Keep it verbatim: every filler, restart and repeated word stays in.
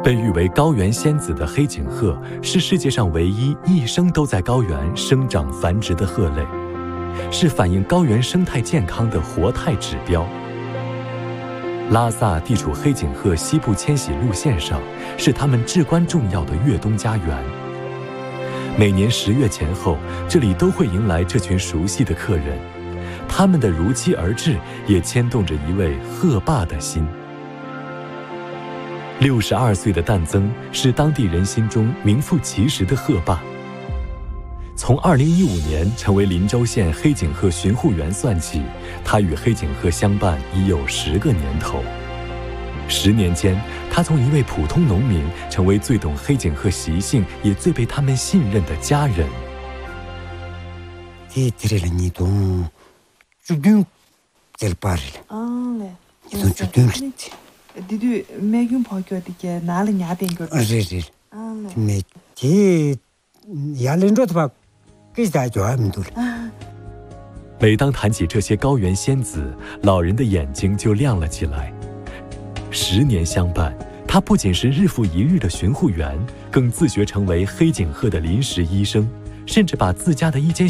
被誉为高原仙子的黑颈鹤是世界上唯一一生都在高原生长繁殖的鹤类，是反映高原生态健康的活态指标。拉萨地处黑颈鹤西部迁徙路线上，是它们至关重要的越冬家园。每年十月前后，这里都会迎来这群熟悉的客人，他们的如期而至也牵动着一位鹤爸的心。六十二岁的旦增是当地人心中名副其实的鹤爸。从二零一五年成为林州县黑颈鹤巡护员算起，他与黑颈鹤相伴已有十个年头。十年间，他从一位普通农民成为最懂黑颈鹤习性，也最被他们信任的家人。 Did Megan Pocket get Nali Yapping? Me, Yalindrot is that you haven't done. 每当谈起这些高原仙子，老人的眼睛就亮了起来。十年相伴，他不仅是日复一日的巡护员，更自学成为黑颈鹤的临时医生，甚至把自家的一间